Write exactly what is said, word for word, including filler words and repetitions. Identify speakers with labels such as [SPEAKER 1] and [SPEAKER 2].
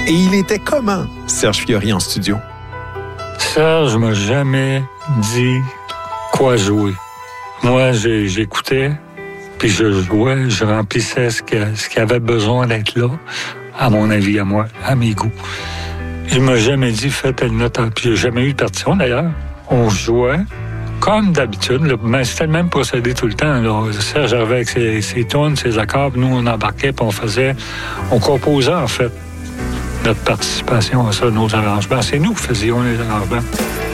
[SPEAKER 1] Et il était comment, Serge Fiori, en studio?
[SPEAKER 2] Serge m'a jamais dit quoi jouer. Moi, j'ai, j'écoutais, puis je jouais, je remplissais ce, que, ce qui avait besoin d'être là, à mon avis, à moi, à mes goûts. Il m'a jamais dit « fais telle note », puis j'ai jamais eu de partition, d'ailleurs. On jouait comme d'habitude, là, mais c'était le même procédé tout le temps. Là. Serge arrivait avec ses, ses tunes, ses accords, puis nous, on embarquait, puis on faisait... On composait, en fait, notre participation à ça, nos arrangements. C'est nous qui faisions les arrangements.